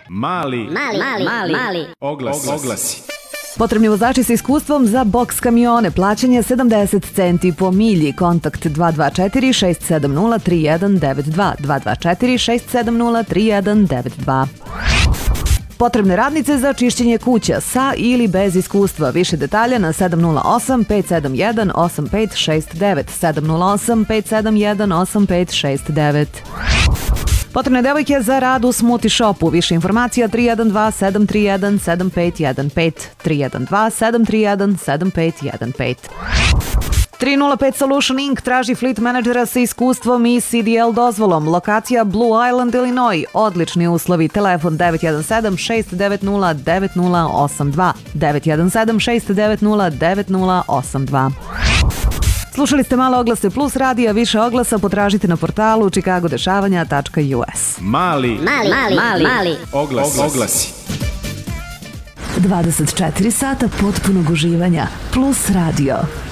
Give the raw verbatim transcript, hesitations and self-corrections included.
Mali, mali, mali, mali, mali. Oglasi. Oglasi. Potrebni vozači sa iskustvom za boks kamione, plaćanje sedamdeset centi po milji, kontakt dva dva četiri šest sedam nula tri jedan devet dva, dva dva četiri šest sedam nula tri jedan devet dva. Potrebne radnice za čišćenje kuća sa ili bez iskustva. Više detalja na sedam nula osam pet sedam jedan osam pet šest devet, sedam nula osam pet sedam jedan osam pet šest devet. Potrebne devojke za rad u smoothie shopu. Više informacija tri jedan dva sedam tri jedan sedam pet jedan pet, tri jedan dva sedam tri jedan sedam pet jedan pet. tri nula pet Solution incorporated traži fleet menadžera sa iskustvom i C D L dozvolom. Lokacija Blue Island, Illinois. Odlični uslovi. Telefon devet jedan sedam šest devet nula devet nula osam dva, devet jedan sedam šest devet nula devet nula osam dva. Slušali ste Male oglase plus radija, više oglasa potražite na portalu chicago dešavanja tačka u s. Mali, mali, mali, mali, mali. Oglasi. Oglasi. dvadeset četiri sata potpunog uživanja plus radio.